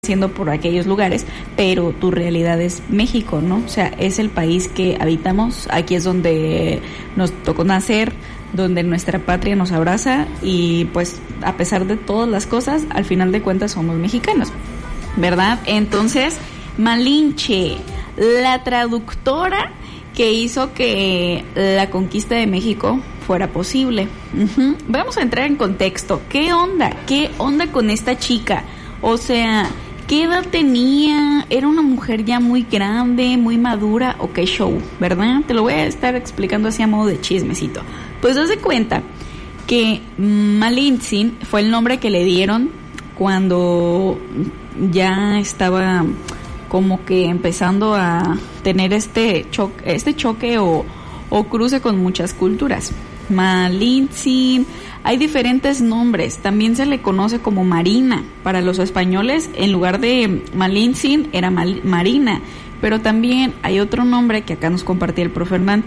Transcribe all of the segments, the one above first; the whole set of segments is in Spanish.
siendo por aquellos lugares, pero tu realidad es México, ¿no? O sea, es el país que habitamos, aquí es donde nos tocó nacer, donde nuestra patria nos abraza y pues a pesar de todas las cosas, al final de cuentas somos mexicanos, ¿verdad? Entonces, Malinche, la traductora que hizo que la conquista de México fuera posible. Vamos a entrar en contexto. ¿Qué onda? ¿Qué onda con esta chica? O sea, ¿qué edad tenía? ¿Era una mujer ya muy grande, muy madura? ¿O qué show? ¿Verdad? Te lo voy a estar explicando así a modo de chismecito. Pues haz de cuenta que Malintzin fue el nombre que le dieron cuando ya estaba como que empezando a tener este choque o cruce con muchas culturas. Malintzin, hay diferentes nombres, también se le conoce como Marina. Para los españoles, en lugar de Malintzin, era Marina. Pero también hay otro nombre que acá nos compartía el profe Hernán,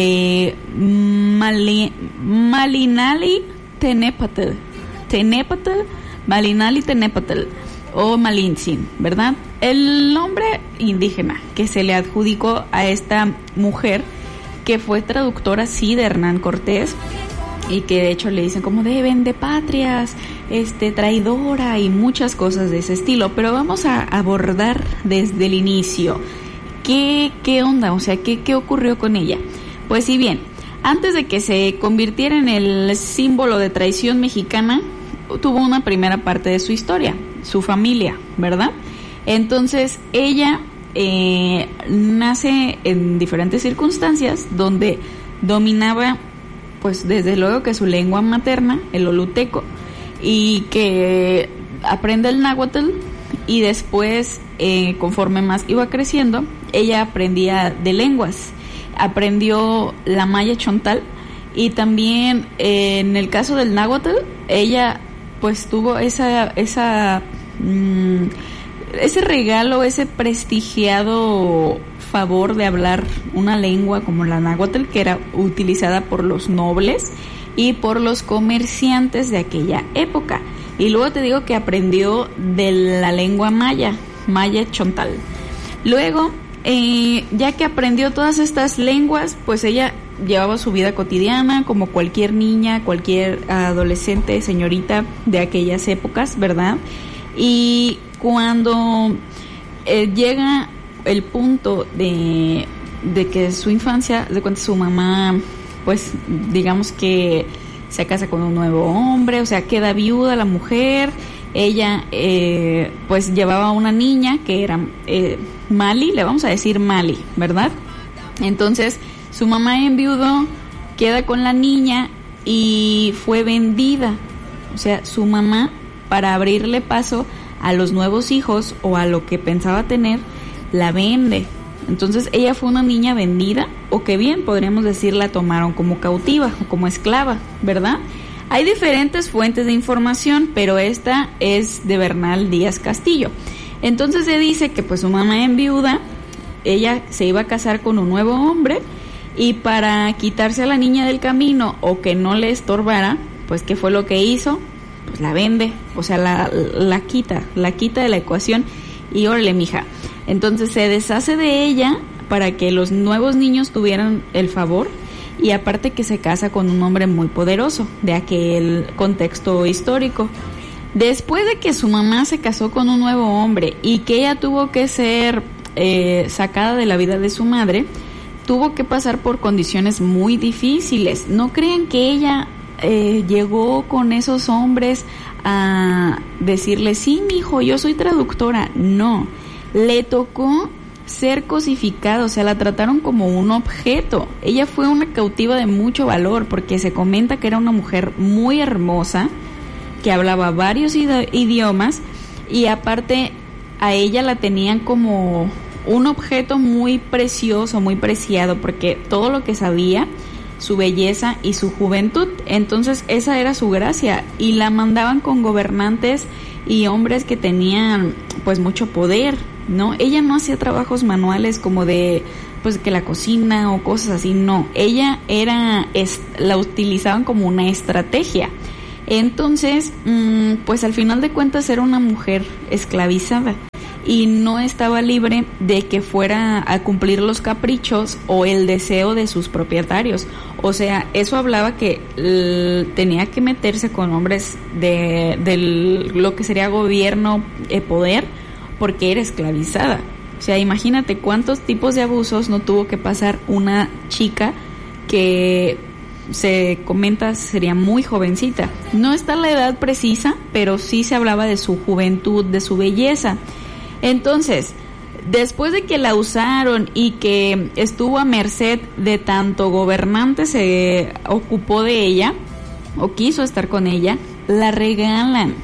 Malinali Tenepatl, Malinali Tenepatl o Malintzin, ¿verdad? El nombre indígena que se le adjudicó a esta mujer, que fue traductora, sí, de Hernán Cortés, y que de hecho le dicen como de vende patrias, traidora y muchas cosas de ese estilo. Pero vamos a abordar desde el inicio. ¿Qué onda? O sea, ¿qué ocurrió con ella? Pues si bien, antes de que se convirtiera en el símbolo de traición mexicana, tuvo una primera parte de su historia, su familia, ¿verdad? Entonces, ella nace en diferentes circunstancias donde dominaba, pues desde luego que su lengua materna, el oluteco, y que aprende el náhuatl, y después, conforme más iba creciendo, ella aprendía de lenguas, aprendió la maya chontal, y también en el caso del náhuatl, ella pues tuvo ese regalo, ese prestigiado favor de hablar una lengua como la náhuatl, que era utilizada por los nobles y por los comerciantes de aquella época. Y luego te digo que aprendió de la lengua maya chontal. Luego, ya que aprendió todas estas lenguas, pues ella llevaba su vida cotidiana como cualquier niña, cualquier adolescente, señorita de aquellas épocas, ¿verdad? Y cuando llega el punto de que su infancia, de cuando su mamá, pues digamos que se casa con un nuevo hombre, o sea, queda viuda la mujer, ella pues llevaba una niña que era Mali, le vamos a decir Mali, ¿verdad? Entonces su mamá enviudó, queda con la niña y fue vendida, o sea, su mamá, para abrirle paso a los nuevos hijos o a lo que pensaba tener, la vende. Entonces ella fue una niña vendida, o que bien podríamos decir la tomaron como cautiva o como esclava, ¿verdad? Hay diferentes fuentes de información, pero esta es de Bernal Díaz Castillo. Entonces se dice que pues su mamá enviuda, ella se iba a casar con un nuevo hombre, y para quitarse a la niña del camino o que no le estorbara, pues ¿qué fue lo que hizo? Pues la vende, o sea, la quita de la ecuación, y órale, mija. Entonces se deshace de ella para que los nuevos niños tuvieran el favor, y aparte que se casa con un hombre muy poderoso de aquel contexto histórico. Después de que su mamá se casó con un nuevo hombre y que ella tuvo que ser sacada de la vida de su madre, tuvo que pasar por condiciones muy difíciles. No crean que ella llegó con esos hombres a decirle, sí, mijo, yo soy traductora. No, le tocó ser cosificada, o sea, la trataron como un objeto. Ella fue una cautiva de mucho valor, porque se comenta que era una mujer muy hermosa, que hablaba varios idiomas, y aparte a ella la tenían como un objeto muy precioso, muy preciado, porque todo lo que sabía, su belleza y su juventud, entonces esa era su gracia, y la mandaban con gobernantes y hombres que tenían pues mucho poder, ¿no? Ella no hacía trabajos manuales como de pues que la cocina o cosas así, no, ella la utilizaban como una estrategia. Entonces, pues al final de cuentas era una mujer esclavizada y no estaba libre de que fuera a cumplir los caprichos o el deseo de sus propietarios. O sea, eso hablaba que tenía que meterse con hombres de lo que sería gobierno, poder, porque era esclavizada. O sea, imagínate cuántos tipos de abusos no tuvo que pasar una chica que se comenta sería muy jovencita. No está la edad precisa, pero sí se hablaba de su juventud, de su belleza. Entonces, después de que la usaron y que estuvo a merced de tanto gobernante se ocupó de ella o quiso estar con ella, la regalan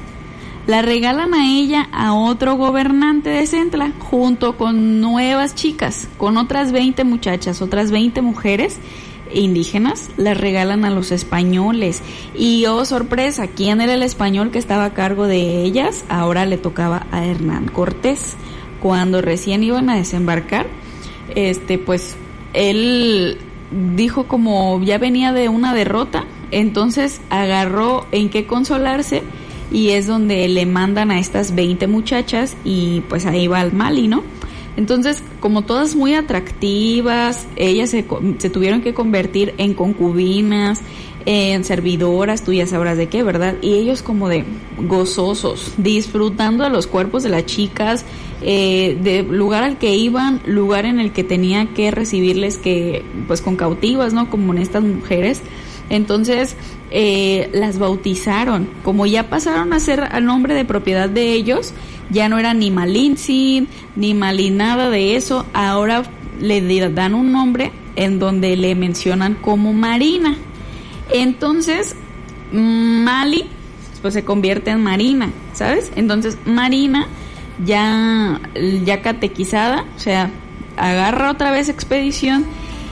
a ella a otro gobernante de Centla junto con nuevas chicas, con otras 20 muchachas, otras 20 mujeres indígenas, las regalan a los españoles. Y oh sorpresa, ¿quién era el español que estaba a cargo de ellas? Ahora le tocaba a Hernán Cortés. Cuando recién iban a desembarcar, pues él dijo, como ya venía de una derrota, entonces agarró en qué consolarse, y es donde le mandan a estas 20 muchachas y pues ahí va al Mali, ¿no? Entonces, como todas muy atractivas, ellas se tuvieron que convertir en concubinas, en servidoras, tú ya sabrás de qué, ¿verdad? Y ellos como de gozosos, disfrutando de los cuerpos de las chicas, de lugar al que iban, lugar en el que tenía que recibirles, que pues con cautivas, ¿no? Como en estas mujeres. Entonces las bautizaron, como ya pasaron a ser al nombre de propiedad de ellos, ya no era ni Malintzin, ni Malin, nada de eso. Ahora le dan un nombre en donde le mencionan como Marina. Entonces Mali pues se convierte en Marina, ¿sabes? Entonces Marina ya catequizada, o sea, agarra otra vez expedición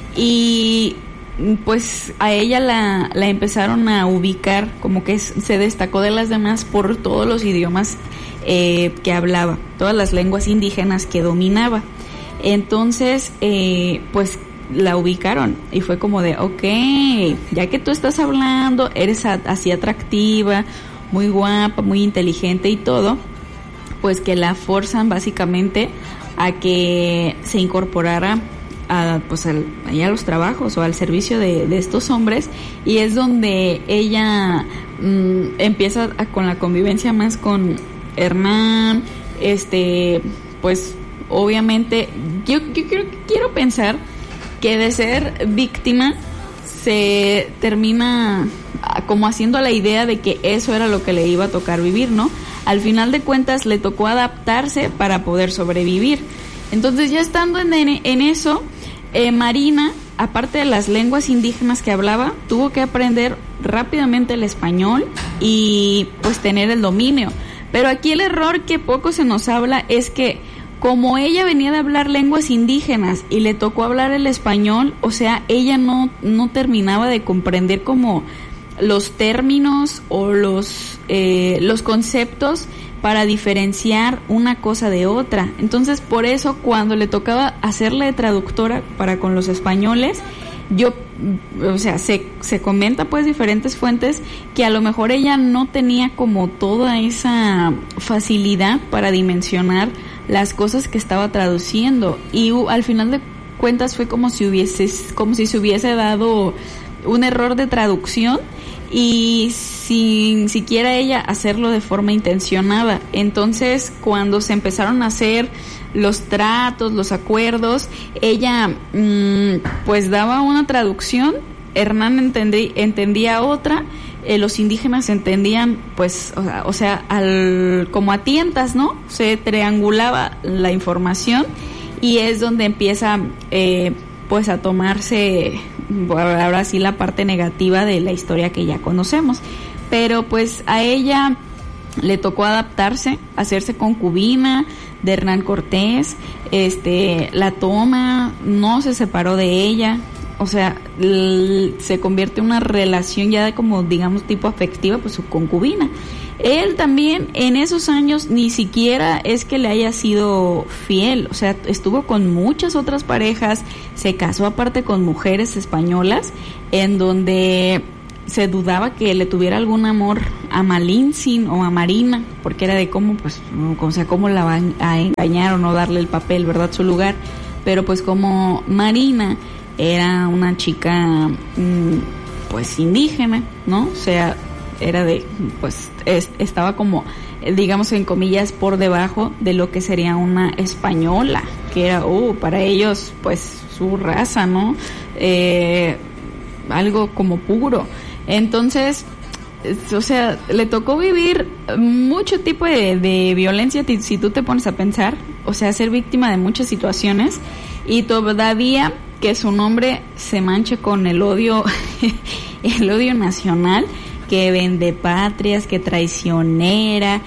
y pues a ella la empezaron a ubicar como que se destacó de las demás por todos los idiomas que hablaba, todas las lenguas indígenas que dominaba. Entonces pues la ubicaron y fue como de, ok, ya que tú estás hablando, eres así atractiva, muy guapa, muy inteligente y todo, pues que la forzan básicamente a que se incorporara a los trabajos o al servicio de estos hombres, y es donde ella empieza con la convivencia más con Hernán. Pues obviamente yo quiero pensar que de ser víctima se termina como haciendo la idea de que eso era lo que le iba a tocar vivir, ¿no? Al final de cuentas le tocó adaptarse para poder sobrevivir. Entonces, ya estando en eso, Marina, aparte de las lenguas indígenas que hablaba, tuvo que aprender rápidamente el español y pues tener el dominio. Pero aquí el error que poco se nos habla es que como ella venía de hablar lenguas indígenas y le tocó hablar el español, o sea, ella no terminaba de comprender como los términos o los conceptos para diferenciar una cosa de otra. Entonces, por eso cuando le tocaba hacerle de traductora para con los españoles, se comenta pues diferentes fuentes que a lo mejor ella no tenía como toda esa facilidad para dimensionar las cosas que estaba traduciendo, y al final de cuentas fue como si se hubiese dado un error de traducción y sin siquiera ella hacerlo de forma intencionada. Entonces, cuando se empezaron a hacer los tratos, los acuerdos, ella pues daba una traducción, Hernán entendía otra, los indígenas entendían pues, o sea, como a tientas, ¿no? Se triangulaba la información y es donde empieza pues a tomarse ahora sí la parte negativa de la historia que ya conocemos. Pero pues a ella le tocó adaptarse, hacerse concubina de Hernán Cortés, la toma, no se separó de ella, o sea, se convierte en una relación ya de como, digamos, tipo afectiva, pues su concubina. Él también en esos años ni siquiera es que le haya sido fiel, o sea, estuvo con muchas otras parejas, se casó aparte con mujeres españolas, en donde se dudaba que le tuviera algún amor a Malintzin o a Marina, porque era de cómo, pues, o sea, cómo la van a engañar o no darle el papel, ¿verdad? Su lugar. Pero pues como Marina era una chica, pues, indígena, ¿no? O sea, era de, pues, estaba como, digamos, en comillas, por debajo de lo que sería una española, que era, para ellos, pues, su raza, ¿no? Algo como puro. Entonces, o sea, le tocó vivir mucho tipo de violencia, si tú te pones a pensar, o sea, ser víctima de muchas situaciones, y todavía que su nombre se manche con el odio, el odio nacional, que vende patrias, que traicionera,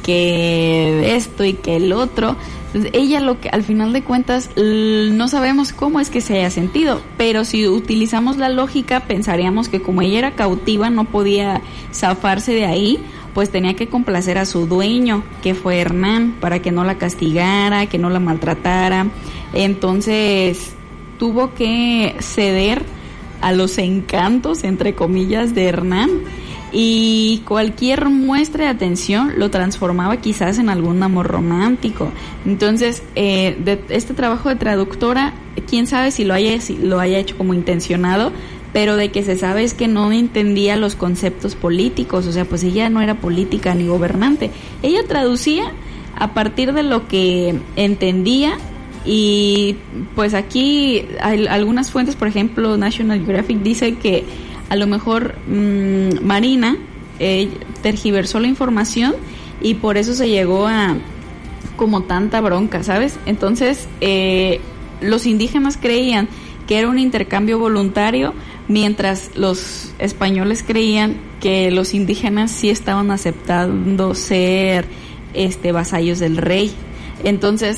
que esto y que el otro. Entonces, ella, lo que al final de cuentas no sabemos cómo es que se haya sentido, pero si utilizamos la lógica pensaríamos que como ella era cautiva no podía zafarse de ahí, pues tenía que complacer a su dueño, que fue Hernán, para que no la castigara, que no la maltratara. Entonces tuvo que ceder a los encantos, entre comillas, de Hernán, y cualquier muestra de atención lo transformaba quizás en algún amor romántico. Entonces, de este trabajo de traductora, quién sabe si lo haya hecho como intencionado, pero de que se sabe es que no entendía los conceptos políticos, o sea, pues ella no era política ni gobernante, ella traducía a partir de lo que entendía. Y pues aquí hay algunas fuentes, por ejemplo, National Geographic dice que a lo mejor Marina tergiversó la información y por eso se llegó a como tanta bronca, ¿sabes? Entonces los indígenas creían que era un intercambio voluntario, mientras los españoles creían que los indígenas sí estaban aceptando ser vasallos del rey. Entonces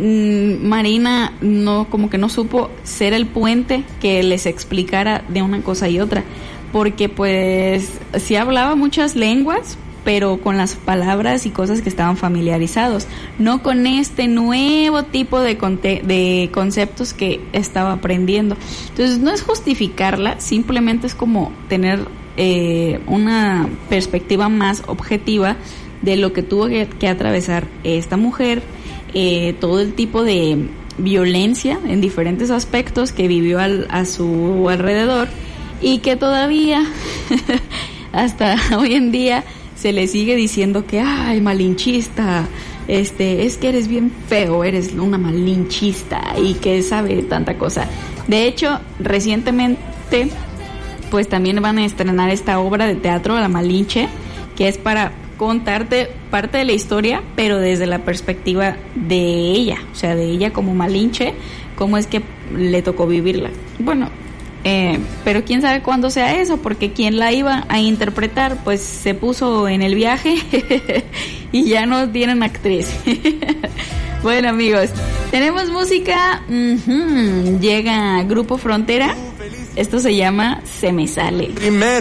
Marina como que no supo ser el puente que les explicara de una cosa y otra, porque pues sí hablaba muchas lenguas, pero con las palabras y cosas que estaban familiarizados, no con este nuevo tipo de conceptos que estaba aprendiendo. Entonces no es justificarla, simplemente es como tener una perspectiva más objetiva de lo que tuvo que atravesar esta mujer, todo el tipo de violencia en diferentes aspectos que vivió a su alrededor, y que todavía hasta hoy en día se le sigue diciendo que ay, malinchista, es que eres bien feo, eres una malinchista, y que sabe tanta cosa. De hecho, recientemente pues también van a estrenar esta obra de teatro, La Malinche, que es para contarte parte de la historia, pero desde la perspectiva de ella, o sea, de ella como Malinche, cómo es que le tocó vivirla. Bueno, pero quién sabe cuándo sea eso, porque quien la iba a interpretar pues se puso en el viaje y ya no tienen actriz. Bueno, amigos, tenemos música. Llega Grupo Frontera, esto se llama Se Me Sale.